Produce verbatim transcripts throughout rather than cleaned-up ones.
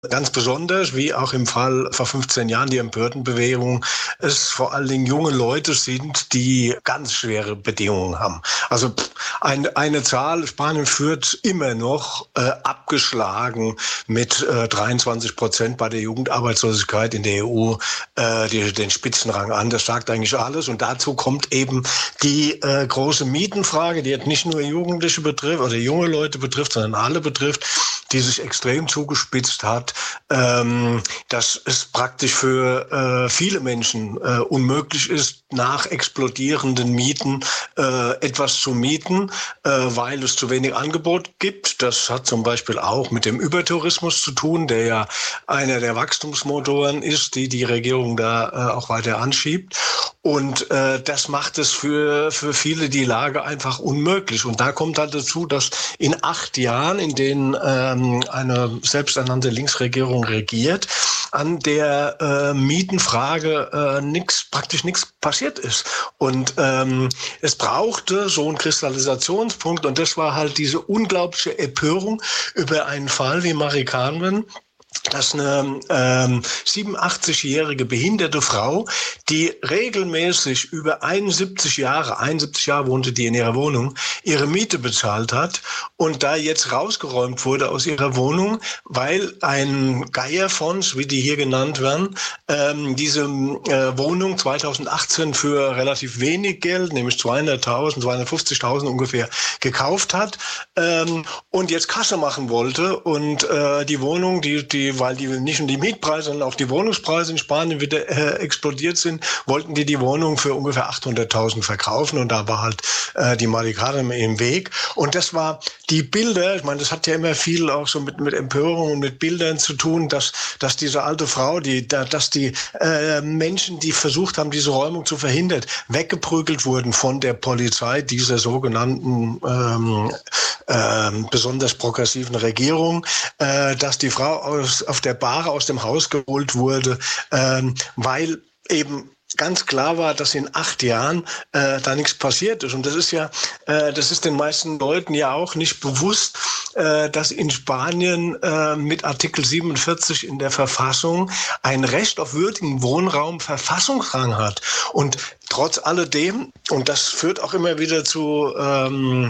Ganz besonders, wie auch im Fall vor fünfzehn Jahren, die Empörtenbewegung, es vor allen Dingen junge Leute sind, die ganz schwere Bedingungen haben. Also eine, eine Zahl, Spanien führt immer noch äh, abgeschlagen mit äh, dreiundzwanzig Prozent bei der Jugendarbeitslosigkeit in der E U äh, die, den Spitzenrang an. Das sagt eigentlich alles. Und dazu kommt eben die äh, große Mietenfrage, die jetzt nicht nur Jugendliche betrifft oder junge Leute betrifft, sondern alle betrifft, die sich extrem zugespitzt hat, ähm, dass es praktisch für äh, viele Menschen äh, unmöglich ist, nach explodierenden Mieten äh, etwas zu mieten, äh, weil es zu wenig Angebot gibt. Das hat zum Beispiel auch mit dem Übertourismus zu tun, der ja einer der Wachstumsmotoren ist, die die Regierung da äh, auch weiter anschiebt. Und äh, das macht es für für viele die Lage einfach unmöglich. Und da kommt halt dazu, dass in acht Jahren, in denen ähm, eine selbsternannte Linksregierung regiert, an der äh, Mietenfrage äh, nix, praktisch nichts passiert ist. Und ähm, es brauchte so einen Kristallisationspunkt. Und das war halt diese unglaubliche Empörung über einen Fall wie Mari Carmen, dass eine ähm, siebenundachtzig-jährige behinderte Frau, die regelmäßig über einundsiebzig Jahre, einundsiebzig Jahre wohnte die in ihrer Wohnung, ihre Miete bezahlt hat und da jetzt rausgeräumt wurde aus ihrer Wohnung, weil ein Geierfonds, wie die hier genannt werden, ähm, diese äh, Wohnung zweitausendachtzehn für relativ wenig Geld, nämlich zweihunderttausend, zweihundertfünfzigtausend ungefähr, gekauft hat ähm, und jetzt Kasse machen wollte und äh, die Wohnung, die die weil die nicht nur die Mietpreise, sondern auch die Wohnungspreise in Spanien wieder äh, explodiert sind, wollten die die Wohnung für ungefähr achthunderttausend verkaufen und da war halt äh, die Mari Carmen im Weg. Und das war die Bilder, ich meine, das hat ja immer viel auch so mit mit Empörung und mit Bildern zu tun, dass dass diese alte Frau, die da, dass die äh, Menschen, die versucht haben, diese Räumung zu verhindern, weggeprügelt wurden von der Polizei dieser sogenannten ähm, äh, besonders progressiven Regierung, äh, dass die Frau aus auf der Bahre aus dem Haus geholt wurde, ähm, weil eben ganz klar war, dass in acht Jahren äh, da nichts passiert ist. Und das ist ja, äh, das ist den meisten Leuten ja auch nicht bewusst, äh, dass in Spanien äh, mit Artikel siebenundvierzig in der Verfassung ein Recht auf würdigen Wohnraum Verfassungsrang hat. Und trotz alledem, und das führt auch immer wieder zu ähm,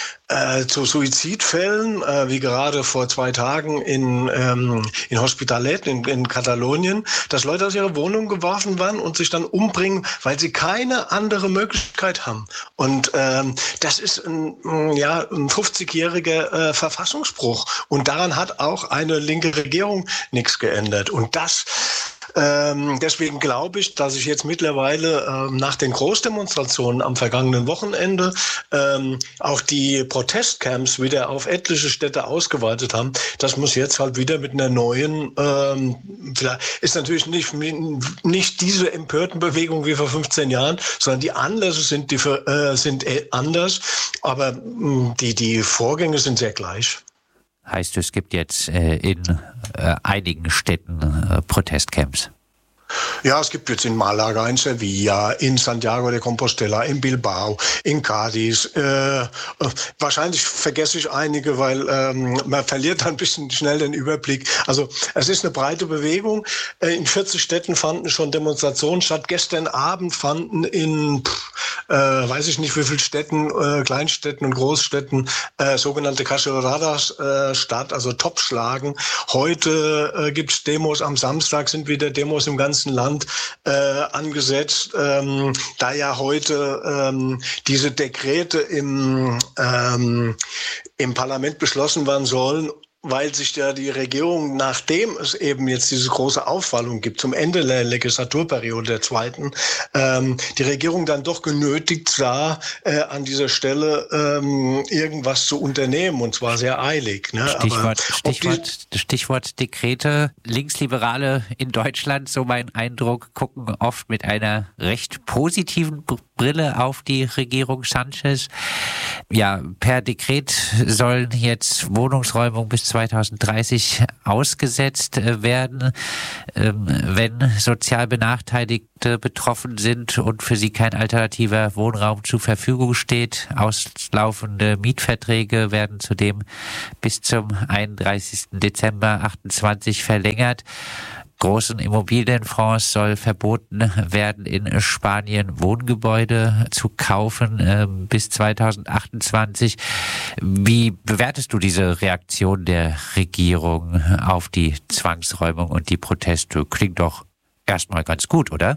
Äh, zu Suizidfällen, äh, wie gerade vor zwei Tagen in, ähm, in Hospitalet in, in Katalonien, dass Leute aus ihrer Wohnung geworfen werden und sich dann umbringen, weil sie keine andere Möglichkeit haben. Und ähm, das ist ein, ja, ein fünfzigjähriger äh, Verfassungsbruch. Und daran hat auch eine linke Regierung nichts geändert. Und das Ähm, deswegen glaube ich, dass sich jetzt mittlerweile ähm, nach den Großdemonstrationen am vergangenen Wochenende ähm, auch die Protestcamps wieder auf etliche Städte ausgeweitet haben. Das muss jetzt halt wieder mit einer neuen, ähm, vielleicht ist natürlich nicht, nicht diese Empörtenbewegung wie vor fünfzehn Jahren, sondern die Anlässe sind, die, äh, sind anders, aber mh, die, die Vorgänge sind sehr gleich. Heißt, es gibt jetzt äh, in äh, einigen Städten äh, Protestcamps? Ja, es gibt jetzt in Malaga, in Sevilla, in Santiago de Compostela, in Bilbao, in Cádiz. Äh, wahrscheinlich vergesse ich einige, weil ähm, man verliert dann ein bisschen schnell den Überblick. Also es ist eine breite Bewegung. Äh, in vierzig Städten fanden schon Demonstrationen statt. Gestern Abend fanden in, pff, äh, weiß ich nicht wie viele Städten, äh, Kleinstädten und Großstädten, äh, sogenannte Caceroladas äh, statt, also Topfschlagen. Heute äh, gibt's Demos, am Samstag sind wieder Demos im ganzen Land äh, angesetzt, ähm, da ja heute ähm, diese Dekrete im, ähm, im Parlament beschlossen werden sollen, weil sich ja die Regierung, nachdem es eben jetzt diese große Aufwallung gibt, zum Ende der Legislaturperiode der zweiten, ähm, die Regierung dann doch genötigt sah, äh, an dieser Stelle ähm, irgendwas zu unternehmen, und zwar sehr eilig. Ne? Stichwort, Aber Stichwort, die, Stichwort Dekrete. Linksliberale in Deutschland, so mein Eindruck, gucken oft mit einer recht positiven Brille auf die Regierung Sanchez. Ja, per Dekret sollen jetzt Wohnungsräumungen bis zweitausenddreißig ausgesetzt werden, wenn sozial Benachteiligte betroffen sind und für sie kein alternativer Wohnraum zur Verfügung steht. Auslaufende Mietverträge werden zudem bis zum einunddreißigsten Dezember achtundzwanzig verlängert. Großen Immobilienfonds soll verboten werden, in Spanien Wohngebäude zu kaufen äh, bis zweitausendachtundzwanzig. Wie bewertest du diese Reaktion der Regierung auf die Zwangsräumung und die Proteste? Klingt doch erstmal ganz gut, oder?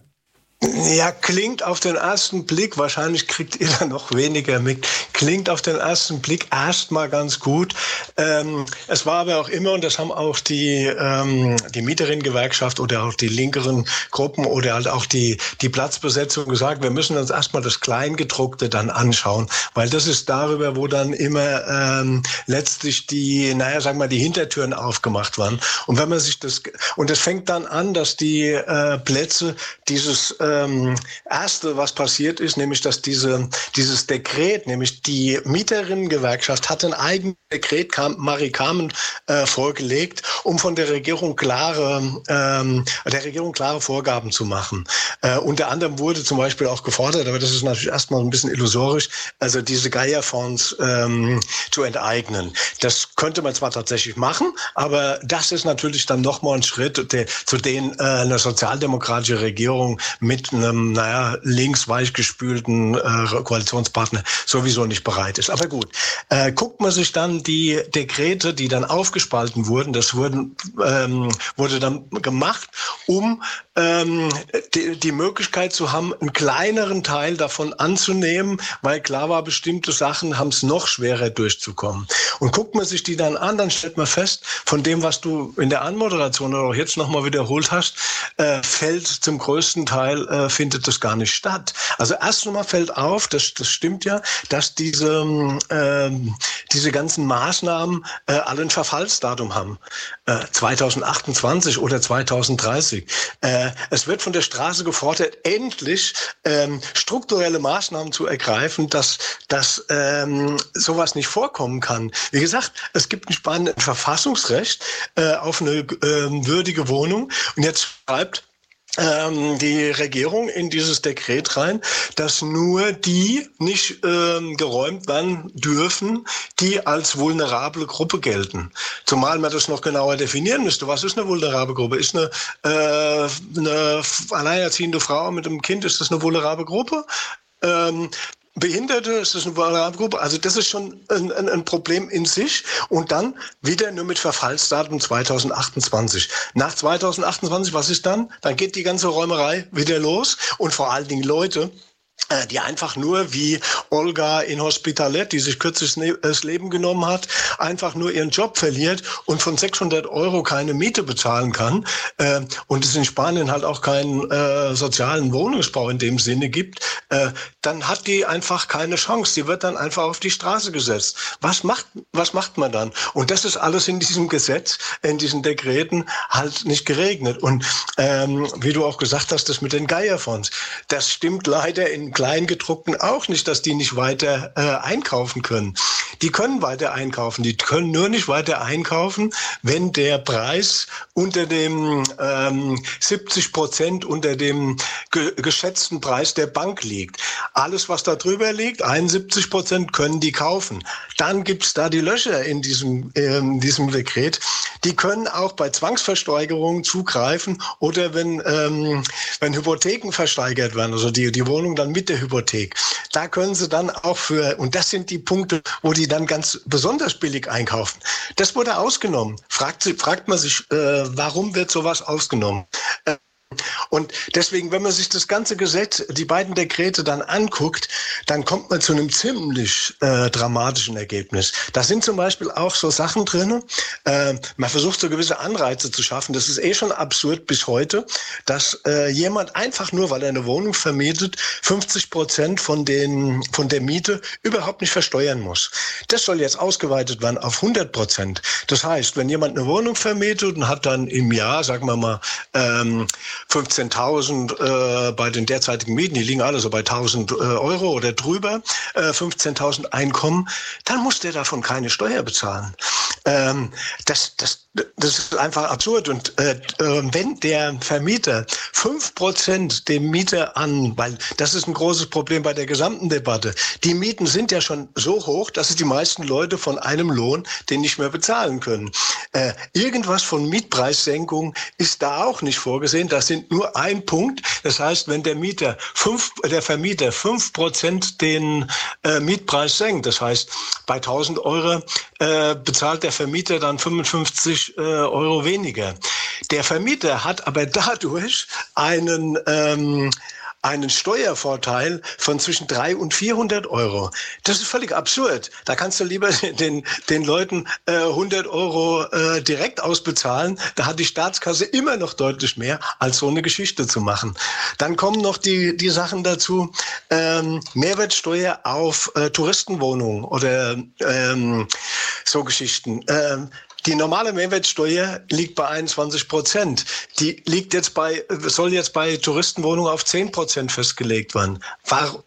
Ja, klingt auf den ersten Blick, wahrscheinlich kriegt ihr da noch weniger mit, klingt auf den ersten Blick erstmal ganz gut. Ähm, es war aber auch immer, und das haben auch die, ähm, die Mieterinnengewerkschaft oder auch die linkeren Gruppen oder halt auch die, die Platzbesetzung gesagt, wir müssen uns erstmal das Kleingedruckte dann anschauen, weil das ist darüber, wo dann immer ähm, letztlich die, naja, sagen wir mal, die Hintertüren aufgemacht waren. Und wenn man sich das, und es fängt dann an, dass die äh, Plätze dieses Ähm, erste, was passiert ist, nämlich, dass diese, dieses Dekret, nämlich die Mieterinnengewerkschaft hat ein eigenes Dekret, kam, Marie Carmen, äh, vorgelegt, um von der Regierung klare, ähm, der Regierung klare Vorgaben zu machen. Äh, unter anderem wurde zum Beispiel auch gefordert, aber das ist natürlich erstmal ein bisschen illusorisch, also diese Geierfonds ähm, zu enteignen. Das könnte man zwar tatsächlich machen, aber das ist natürlich dann nochmal ein Schritt, der, zu dem äh, eine sozialdemokratische Regierung mit mit einem, naja, links weichgespülten äh, Koalitionspartner sowieso nicht bereit ist. Aber gut, äh, guckt man sich dann die Dekrete, die dann aufgespalten wurden, das wurden, ähm, wurde dann gemacht, um ähm, die, die Möglichkeit zu haben, einen kleineren Teil davon anzunehmen, weil klar war, bestimmte Sachen haben es noch schwerer durchzukommen. Und guckt man sich die dann an, dann stellt man fest, von dem, was du in der Anmoderation oder auch jetzt nochmal wiederholt hast, äh, fällt zum größten Teil äh, findet das gar nicht statt. Also erst einmal fällt auf, das, das stimmt ja, dass diese, äh, diese ganzen Maßnahmen äh, alle ein Verfallsdatum haben. Äh, zweitausendachtundzwanzig oder zweitausenddreißig. Äh, es wird von der Straße gefordert, endlich ähm, strukturelle Maßnahmen zu ergreifen, dass, dass ähm, sowas nicht vorkommen kann. Wie gesagt, es gibt in Spanien ein Verfassungsrecht äh, auf eine äh, würdige Wohnung. Und jetzt schreibt die Regierung in dieses Dekret rein, dass nur die nicht ähm, geräumt werden dürfen, die als vulnerable Gruppe gelten. Zumal man das noch genauer definieren müsste. Was ist eine vulnerable Gruppe? Ist eine, äh, eine alleinerziehende Frau mit einem Kind, ist das eine vulnerable Gruppe? Ähm, Behinderte, ist das eine vulnerable Gruppe? Also das ist schon ein, ein, ein Problem in sich. Und dann wieder nur mit Verfallsdatum zweitausendachtundzwanzig. Nach zweitausendachtundzwanzig, was ist dann? Dann geht die ganze Räumerei wieder los. Und vor allen Dingen Leute, die einfach nur wie Olga in Hospitalet, die sich kürzlich das Leben genommen hat, einfach nur ihren Job verliert und von sechshundert Euro keine Miete bezahlen kann äh, und es in Spanien halt auch keinen äh, sozialen Wohnungsbau in dem Sinne gibt, äh, dann hat die einfach keine Chance. Die wird dann einfach auf die Straße gesetzt. Was macht, was macht man dann? Und das ist alles in diesem Gesetz, in diesen Dekreten halt nicht geregnet. Und ähm, wie du auch gesagt hast, das mit den Geierfonds, das stimmt leider in Kleingedruckten auch nicht, dass die nicht weiter äh, einkaufen können. Die können weiter einkaufen, die können nur nicht weiter einkaufen, wenn der Preis unter dem ähm, siebzig Prozent unter dem ge- geschätzten Preis der Bank liegt. Alles, was da drüber liegt, einundsiebzig Prozent können die kaufen. Dann gibt's da die Löcher in diesem, ähm, diesem Dekret. Die können auch bei Zwangsversteigerungen zugreifen oder wenn, ähm, wenn Hypotheken versteigert werden, also die, die Wohnung dann mit der Hypothek. Da können sie dann auch für, und das sind die Punkte, wo die dann ganz besonders billig einkaufen. Das wurde ausgenommen. Fragt, fragt man sich, äh, warum wird sowas ausgenommen? Äh, Und deswegen, wenn man sich das ganze Gesetz, die beiden Dekrete dann anguckt, dann kommt man zu einem ziemlich äh, dramatischen Ergebnis. Da sind zum Beispiel auch so Sachen drin, äh, man versucht so gewisse Anreize zu schaffen. Das ist eh schon absurd bis heute, dass äh, jemand einfach nur, weil er eine Wohnung vermietet, fünfzig Prozent von den von der Miete überhaupt nicht versteuern muss. Das soll jetzt ausgeweitet werden auf hundert Prozent. Das heißt, wenn jemand eine Wohnung vermietet und hat dann im Jahr, sagen wir mal, ähm, fünfzehntausend äh, bei den derzeitigen Mieten, die liegen alle so bei tausend äh, Euro oder drüber, äh, fünfzehntausend Einkommen, dann muss der davon keine Steuer bezahlen. Ähm, das, das, das ist einfach absurd. Und äh, wenn der Vermieter fünf Prozent dem Mieter an, weil das ist ein großes Problem bei der gesamten Debatte, die Mieten sind ja schon so hoch, dass es die meisten Leute von einem Lohn den nicht mehr bezahlen können. Äh, irgendwas von Mietpreissenkung ist da auch nicht vorgesehen. Das sind nur ein Punkt. Das heißt, wenn der Mieter fünf, der Vermieter fünf Prozent den äh, Mietpreis senkt, das heißt, bei tausend Euro äh, bezahlt der Vermieter dann fünfundfünfzig äh, Euro weniger. Der Vermieter hat aber dadurch einen ähm, einen Steuervorteil von zwischen dreihundert und vierhundert Euro. Das ist völlig absurd. Da kannst du lieber den, den Leuten äh, hundert Euro äh, direkt ausbezahlen. Da hat die Staatskasse immer noch deutlich mehr, als so eine Geschichte zu machen. Dann kommen noch die, die Sachen dazu, ähm, Mehrwertsteuer auf äh, Touristenwohnungen oder ähm, so Geschichten. Ähm, Die normale Mehrwertsteuer liegt bei einundzwanzig Prozent. Die liegt jetzt bei, soll jetzt bei Touristenwohnungen auf zehn Prozent festgelegt werden. Warum?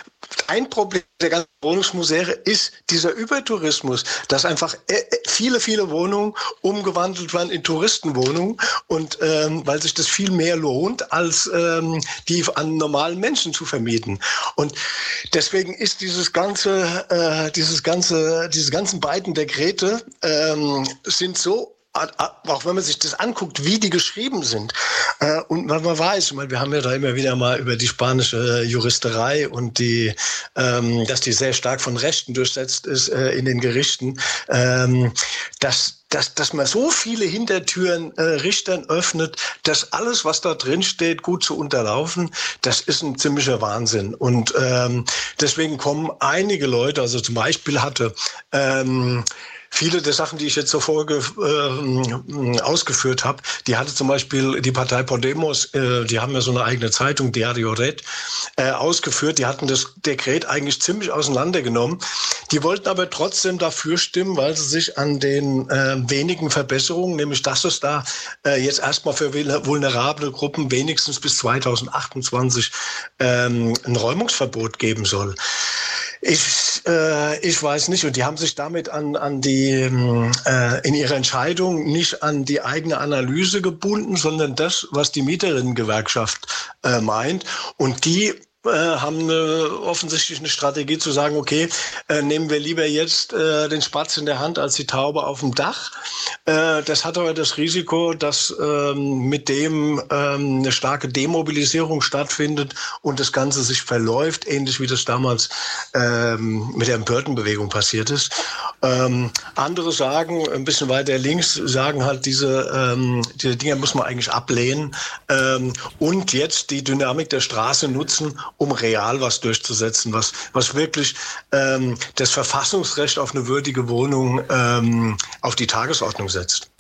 Ein Problem der ganzen Wohnungsmisere ist dieser Übertourismus, dass einfach viele, viele Wohnungen umgewandelt werden in Touristenwohnungen und ähm, weil sich das viel mehr lohnt, als ähm, die an normalen Menschen zu vermieten. Und deswegen ist dieses ganze, äh, dieses ganze, diese ganzen beiden Dekrete ähm, sind so, auch wenn man sich das anguckt, wie die geschrieben sind. Äh, und man weiß, wir haben ja da immer wieder mal über die spanische Juristerei und die, ähm, dass die sehr stark von Rechten durchsetzt ist äh, in den Gerichten, ähm, dass Dass, dass man so viele Hintertüren äh, Richtern öffnet, dass alles, was da drin steht, gut zu unterlaufen, das ist ein ziemlicher Wahnsinn. Und ähm, deswegen kommen einige Leute, also zum Beispiel hatte ähm, viele der Sachen, die ich jetzt so vorge äh, ausgeführt habe, die hatte zum Beispiel die Partei Podemos, äh, die haben ja so eine eigene Zeitung, Diario Red, äh, ausgeführt. Die hatten das Dekret eigentlich ziemlich auseinandergenommen. Die wollten aber trotzdem dafür stimmen, weil sie sich an den äh, wenigen Verbesserungen, nämlich dass es da äh, jetzt erstmal für vulnerable Gruppen wenigstens bis zweitausendachtundzwanzig ähm, ein Räumungsverbot geben soll. Ich, äh, ich weiß nicht. Und die haben sich damit an, an die, äh, in ihrer Entscheidung nicht an die eigene Analyse gebunden, sondern das, was die Mieterinnengewerkschaft äh, meint. Und die haben eine, offensichtlich eine Strategie zu sagen, okay, äh, nehmen wir lieber jetzt äh, den Spatz in der Hand als die Taube auf dem Dach. Äh, das hat aber das Risiko, dass ähm, mit dem ähm, eine starke Demobilisierung stattfindet und das Ganze sich verläuft, ähnlich wie das damals ähm, mit der Empörtenbewegung passiert ist. Ähm, andere sagen, ein bisschen weiter links, sagen halt, diese, ähm, diese Dinge muss man eigentlich ablehnen ähm, und jetzt die Dynamik der Straße nutzen, um real was durchzusetzen, was, was wirklich ähm, das Verfassungsrecht auf eine würdige Wohnung ähm, auf die Tagesordnung setzt.